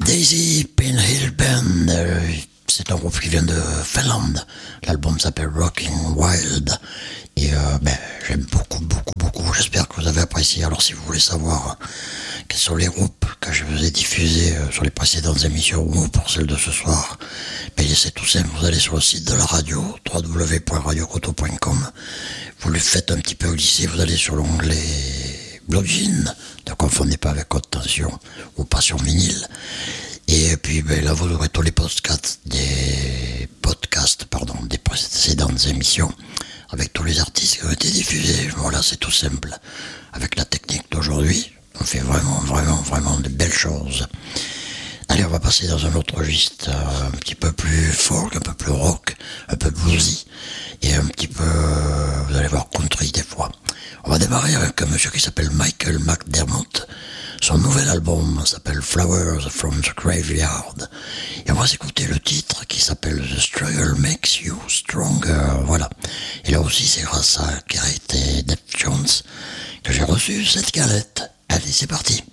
Daisy Pin Hill Band, c'est un groupe qui vient de Finlande. L'album s'appelle Rocking Wild. Et j'aime beaucoup. J'espère que vous avez apprécié. Alors si vous voulez savoir quels sont les groupes que je vous ai diffusés sur les précédentes émissions ou pour celle de ce soir, c'est tout simple. Vous allez sur le site de la radio, www.radiocoto.com. Vous le faites un petit peu glisser. Vous allez sur l'onglet Blogin. Ne confondez pas avec Haute Tension ou Passion Vinyle. Et puis là vous aurez tous les podcasts des précédentes émissions avec tous les artistes qui ont été diffusés. Voilà, c'est tout simple. Avec la technique d'aujourd'hui, on fait vraiment de belles choses. Allez, on va passer dans un autre registre un petit peu plus folk, un peu plus rock, un peu bluesy et un petit peu, vous allez voir, country des fois. On va démarrer avec un monsieur qui s'appelle Michael McDermott. Son nouvel album s'appelle Flowers from the Graveyard. Et on va s'écouter le titre qui s'appelle The Struggle Makes You Stronger. Voilà. Et là aussi, c'est grâce à Garrett et Dave Jones que j'ai reçu cette galette. Allez, c'est parti.